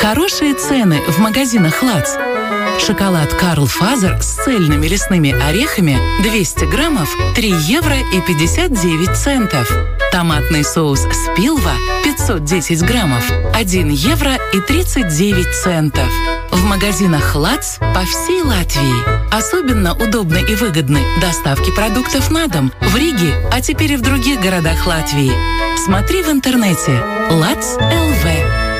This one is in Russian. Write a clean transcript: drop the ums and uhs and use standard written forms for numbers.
Хорошие цены в магазинах «Лац». Шоколад Карл Фазер с цельными лесными орехами 200 граммов 3 евро и 59 центов. Томатный соус Спилва 510 граммов 1 евро и 39 центов. В магазинах «Лац» по всей Латвии. Особенно удобны и выгодны доставки продуктов на дом в Риге, а теперь и в других городах Латвии. Смотри в интернете «Лац ЛВ».